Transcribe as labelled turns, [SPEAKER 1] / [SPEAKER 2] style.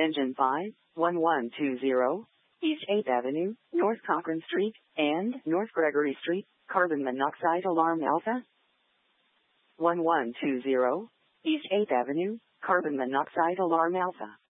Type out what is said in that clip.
[SPEAKER 1] Engine 5, 1120, East 8th Avenue, North Cochrane Street, and North Gregory Street, carbon monoxide alarm alpha. 1120, East 8th Avenue, carbon monoxide alarm alpha.